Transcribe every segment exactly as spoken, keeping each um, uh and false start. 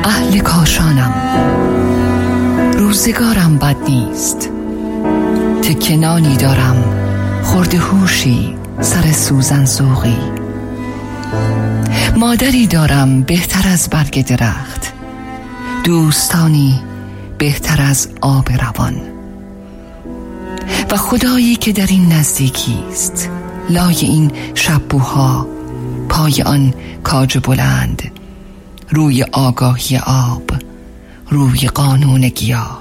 اهل کاشانم، روزگارم بد نیست. تکه نانی دارم، خورده هوشی، سر سوزن سوقی. مادری دارم بهتر از برگ درخت، دوستانی بهتر از آب روان. و خدایی که در این نزدیکی است، لای این شبوها، پای آن کاج بلند، روی آگاهی آب، روی قانون گیاه.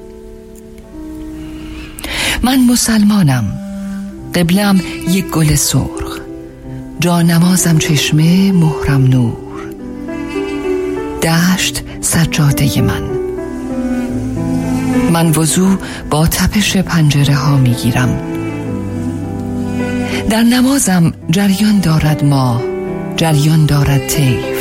من مسلمانم، قبلم یک گل سرخ، جا نمازم چشمه، مهرم نور، دشت سجاده من. من وضو با تپش پنجره ها می گیرم. در نمازم جریان دارد ماه، جریان دارد طیف.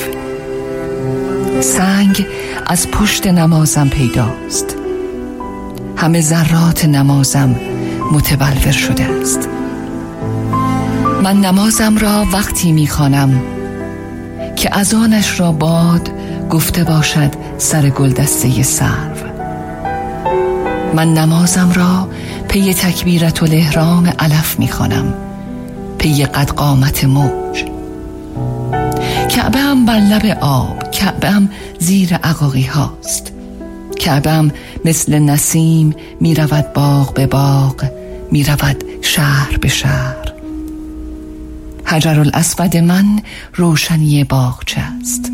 سنگ از پشت نمازم پیداست، همه ذرات نمازم متبلور شده است. من نمازم را وقتی میخوانم که اذانش را باد گفته باشد سر گلدسته سرو. من نمازم را پی تکبیرت الاحرام علف میخوانم، پی قد قامت موج. کعبه ام بر لب آب، کعبه ام زیر عقاقی هاست. کعبه ام مثل نسیم می رود باغ به باغ، می رود شهر به شهر. حجر الاسود من روشنی باغچه است.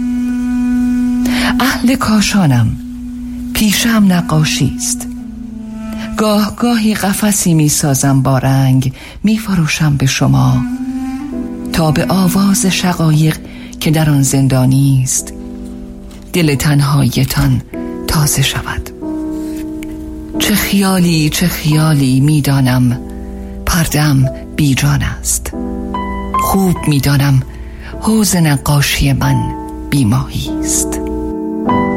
اهل کاشانم، پیشم نقاشی است. گاه گاهی قفسی می سازم با رنگ، می فروشم به شما تا به آواز شقایق که در آن زندانی است دل تنهایتان تازه شود. چه خیالی چه خیالی میدانم، پردم بی جان است. خوب میدانم حوض نقاشی من بی ماهی است.